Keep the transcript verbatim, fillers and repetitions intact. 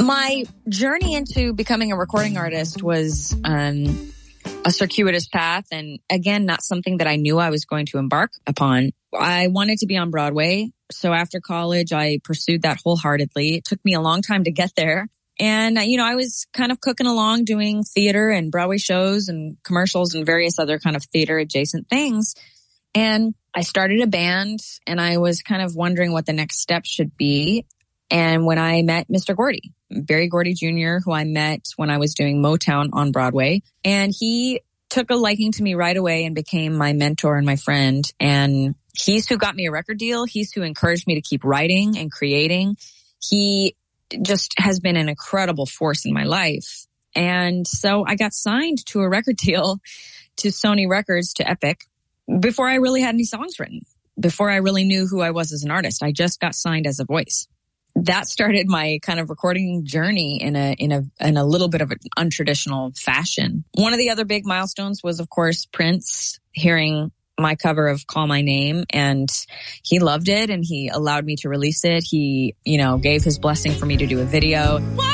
My journey into becoming a recording artist was um, a circuitous path, and again, not something that I knew I was going to embark upon. I wanted to be on Broadway, so after college, I pursued that wholeheartedly. It took me a long time to get there. And, you know, I was kind of cooking along doing theater and Broadway shows and commercials and various other kind of theater adjacent things. And I started a band, and I was kind of wondering what the next step should be. And when I met Mister Gordy, Berry Gordy Junior, who I met when I was doing Motown on Broadway, and he took a liking to me right away and became my mentor and my friend. And he's who got me a record deal. He's who encouraged me to keep writing and creating. He just has been an incredible force in my life. And so I got signed to a record deal to Sony Records, to Epic, before I really had any songs written, before I really knew who I was as an artist. I just got signed as a voice. That started my kind of recording journey in a in a in a little bit of an untraditional fashion. One of the other big milestones was, of course, Prince hearing my cover of Call My Name, and he loved it, and he allowed me to release it. He, you know, gave his blessing for me to do a video.